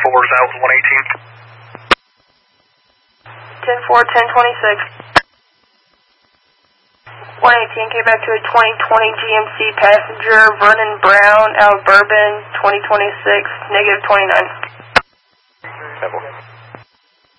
south 118. 10-4, 1026. 118 came back to a 2020 GMC passenger, Vernon Brown, out of Bourbon, 2026, -29. 10-4.